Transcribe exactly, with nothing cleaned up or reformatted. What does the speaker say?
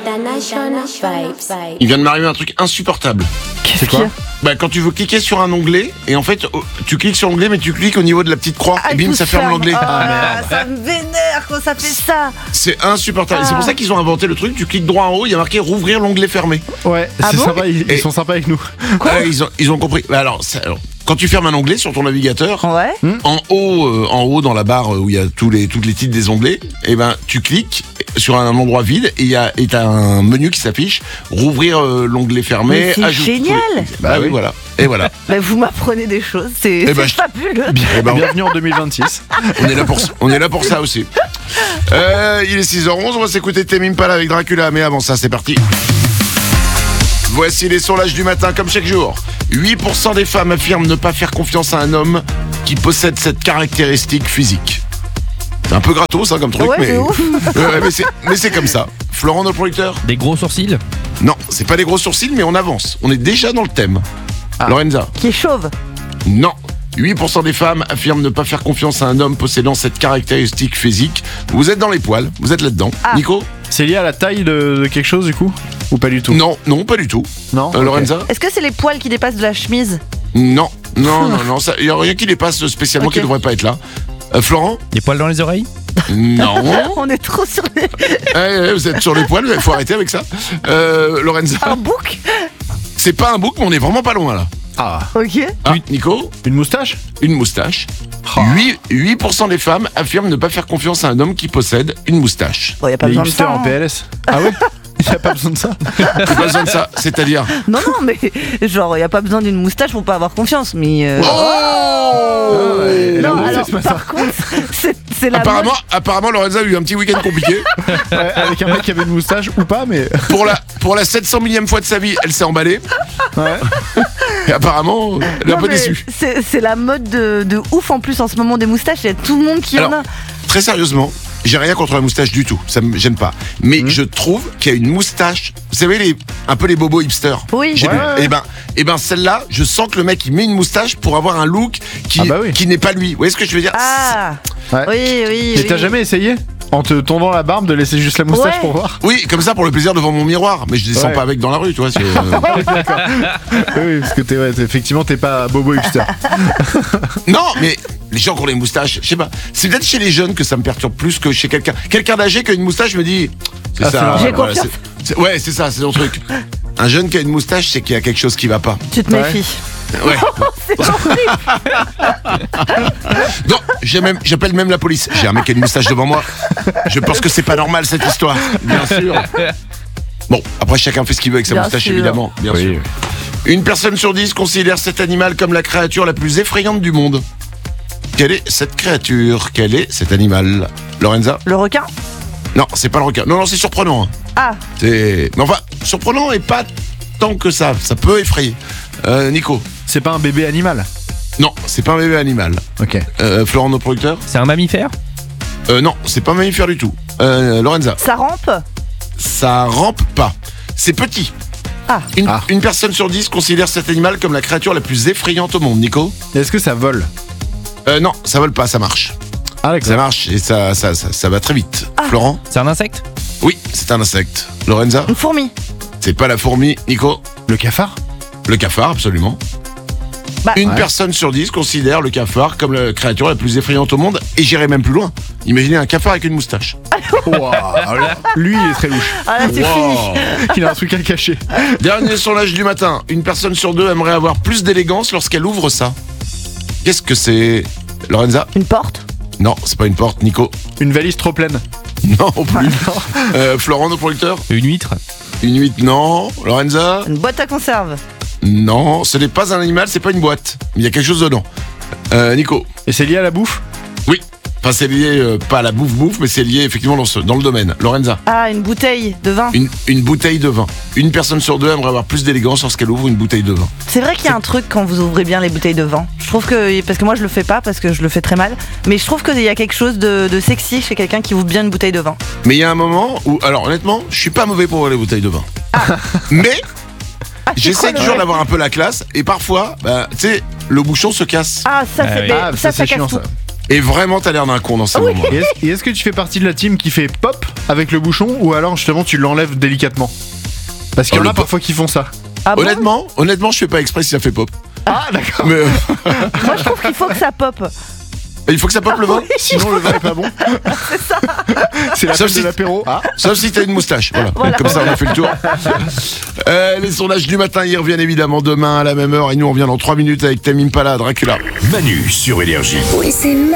International Vibes. Il vient de m'arriver un truc insupportable. Qu'est-ce C'est qu'il y quoi? Bah, quand tu veux cliquer sur un onglet, et en fait, oh, tu cliques sur l'onglet, mais tu cliques au niveau de la petite croix, Ah, et bim, tout ça se ferme l'onglet. Oh, Ah, ça me vénère quand ça fait ça. C'est insupportable. Ah. Et c'est pour ça qu'ils ont inventé le truc, tu cliques droit en haut, il y a marqué rouvrir l'onglet fermé. Ouais, Ah c'est bon sympa, ils, ils Et- sont sympas avec nous. Ah, ils, ont, ils ont compris. Bah, alors, ça- alors, quand tu fermes un onglet sur ton navigateur, Ouais. en haut, euh, en haut dans la barre où il y a tous les, toutes les titres des onglets, et ben tu cliques sur un endroit vide et il y a et t'as un menu qui s'affiche, rouvrir euh, l'onglet fermé. Mais c'est ajoute- génial. Bah, oui, voilà. Et voilà. Bah, vous m'apprenez des choses, c'est Eh ben, c'est je- fabuleux. Eh ben, Bienvenue en deux mille vingt-six. on est là pour ça- on est là pour ça aussi. Euh, il est six heures onze, on va s'écouter Tame Impala avec Dracula, mais avant ça, c'est parti. Voici les sondages du matin, comme chaque jour. huit pour cent des femmes affirment ne pas faire confiance à un homme qui possède cette caractéristique physique. C'est un peu gratos, hein, comme truc, Ouais, mais... c'est ouf. Ouais, ouais, mais c'est mais c'est comme ça. Florent, notre producteur? Des gros sourcils. Non, c'est pas des gros sourcils, mais on avance. On est déjà dans le thème. Ah. Lorenza? Qui est chauve. Non. huit pour cent des femmes affirment ne pas faire confiance à un homme possédant cette caractéristique physique. Vous êtes dans les poils, vous êtes là-dedans. Ah. Nico? C'est lié à la taille de, de quelque chose du coup? Ou pas du tout? Non, non, pas du tout. Non Euh, Ok. Lorenza? Est-ce que c'est les poils qui dépassent de la chemise? Non, non, non, non, il n'y a rien qui dépasse spécialement Ok. qui ne devrait pas être là. Euh, Florent? Des poils dans les oreilles. Non. On est trop sur les... Eh, eh, vous êtes sur les poils, il faut arrêter avec ça. Euh, Lorenza? un bouc. C'est pas un bouc, mais on est vraiment pas loin là. Ah, Ok. Ah, Nico? une moustache? Une moustache. Ah. huit pour cent des femmes affirment ne pas faire confiance à un homme qui possède une moustache. Bon, y a pas Les besoin de hipsters ça. en hein. P L S. Ah ouais? Il a pas besoin de ça? T'as pas besoin de ça, c'est-à-dire. Non, non, mais genre, y a pas besoin d'une moustache pour pas avoir confiance, mais. euh, Oh ouais. Non, là, alors c'est pas par contre, c'est c'est la Apparemment, mode. apparemment, Lorenza a eu un petit week-end compliqué. Ouais, avec un mec qui avait une moustache ou pas, mais. Pour la, pour la sept cent millième fois de sa vie, elle s'est emballée. Ouais. Et apparemment, elle est un Non, peu mais déçue. C'est c'est la mode de, de ouf en plus en ce moment des moustaches, il y a tout le monde qui en Alors, a. Très sérieusement, j'ai rien contre la moustache du tout. Ça me gêne pas. Mais Mmh. je trouve qu'il y a une moustache. Vous savez, les, un peu les bobos hipsters. Oui. J'ai Ouais, vu. ouais. Et ben, et ben celle-là, je sens que le mec il met une moustache pour avoir un look qui, Ah bah oui. qui n'est pas lui. Vous voyez ce que je veux dire? Ah Ouais. oui, oui. Mais oui. t'as jamais essayé? En te tondant la barbe de laisser juste la moustache Ouais. pour voir? Oui, comme ça pour le plaisir devant mon miroir. Mais je descends Ouais. pas avec dans la rue, tu vois. c'est, euh, Oui, parce que t'es, ouais, t'es- effectivement, t'es pas bobo hipster. Non, mais les gens qui ont les moustaches, je sais pas. C'est peut-être chez les jeunes que ça me perturbe plus que chez quelqu'un. Quelqu'un d'âgé qui a une moustache me dit. C'est Ah, c'est ça. normal. J'ai voilà, confiance. c'est- c'est- ouais, c'est ça, c'est ton truc. Un jeune qui a une moustache, c'est qu'il y a quelque chose qui va pas. Tu te Ouais. méfies. Ouais. C'est horrible. Non, j'ai même, j'appelle même la police. J'ai un mec qui a une moustache devant moi. Je pense que c'est pas normal cette histoire. Bien sûr. Bon, après chacun fait ce qu'il veut avec sa Bien moustache, sûr. évidemment. Bien Oui, sûr. oui. Une personne sur dix considère cet animal comme la créature la plus effrayante du monde. Quelle est cette créature? Quel est cet animal? Lorenza? Le requin. Non, c'est pas le requin. Non, non, c'est surprenant. hein. Ah, C'est. Mais enfin, surprenant et pas tant que ça. Ça peut effrayer. Euh, Nico? C'est pas un bébé animal? Non, c'est pas un bébé animal. Ok. Euh, Florent, notre producteur? C'est un mammifère. Euh, non, c'est pas un mammifère du tout. Euh, Lorenza? ça rampe. Ça rampe pas. C'est petit. Ah. Une, Ah. une personne sur dix considère cet animal comme la créature la plus effrayante au monde. Nico? Est-ce que ça vole? Euh, non, ça vole pas, ça marche. Ah, Ça d'accord. marche et ça, ça, ça, ça va très vite. Ah. Florent? C'est un insecte. Oui, c'est un insecte. Lorenza? Une fourmi. C'est pas la fourmi. Nico? Le cafard? Le cafard, absolument. Bah, Une Ouais. personne sur dix considère le cafard comme la créature la plus effrayante au monde. Et j'irai même plus loin. Imaginez un cafard avec une moustache. Wow, alors, lui, il est très louche. Ah là, c'est fini. Il a un truc à le cacher. Dernier sondage du matin. Une personne sur deux aimerait avoir plus d'élégance lorsqu'elle ouvre ça. Qu'est-ce que c'est? Lorenza? Une porte. Non, c'est pas une porte. Nico? Une valise trop pleine. Non, plus. Euh, Florent, nos producteurs? Une huître. Une huître? Non. Lorenza? Une boîte à conserve. Non, ce n'est pas un animal, c'est pas une boîte. Il y a quelque chose dedans. Euh, Nico? Et c'est lié à la bouffe? Oui. Enfin, c'est lié, euh, pas à la bouffe-bouffe, mais c'est lié effectivement dans, ce, dans le domaine. Lorenza? Ah, une bouteille de vin. Une, une bouteille de vin. Une personne sur deux aimerait avoir plus d'élégance lorsqu'elle ouvre une bouteille de vin. C'est vrai qu'il y a un truc quand vous ouvrez bien les bouteilles de vin. Je trouve que, parce que moi je le fais pas parce que je le fais très mal, mais je trouve qu'il y a quelque chose de, de sexy chez quelqu'un qui ouvre bien une bouteille de vin. Mais il y a un moment où, alors honnêtement, je suis pas mauvais pour ouvrir les bouteilles de vin. Mais Ah, c'est j'essaie quoi, le toujours vrai d'avoir un peu la classe et parfois, bah, tu sais, le bouchon se casse. Ah, ça, Ah c'est oui. des- Ah, ça, ça, ça c'est casse chiant, tout. ça. Et vraiment, t'as l'air d'un con dans ces moments. Et est-ce, et est-ce que tu fais partie de la team qui fait pop avec le bouchon ou alors justement tu l'enlèves délicatement? Parce qu'il y Oh, en le a pop. parfois qui font ça. Ah bon Honnêtement, honnêtement, je fais pas exprès si ça fait pop. Ah d'accord. Mais euh, Moi je trouve qu'il faut que ça pop. il faut que ça pop le vin. Sinon le vin est pas bon. C'est ça. C'est la Sauf fin si- de l'apéro. Ah. Sauf si t'as une moustache. Voilà. Voilà. Comme ça, on a fait le tour. Euh, les sondages du matin, ils reviennent évidemment demain à la même heure. Et nous, on revient dans trois minutes avec Tame Impala, Dracula. Manu sur Énergie. Oui, c'est